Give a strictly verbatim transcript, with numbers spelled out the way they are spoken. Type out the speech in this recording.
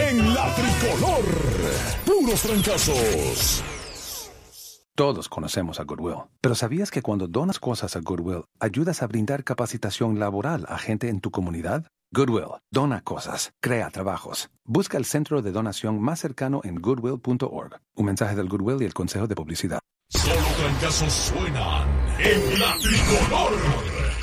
en la Tricolor. Puros trancazos. Todos conocemos a Goodwill, pero ¿sabías que cuando donas cosas a Goodwill, ayudas a brindar capacitación laboral a gente en tu comunidad? Goodwill, dona cosas, crea trabajos. Busca el centro de donación más cercano en goodwill punto org. Un mensaje del Goodwill y el Consejo de Publicidad. Solo trancazos suenan en la Tricolor.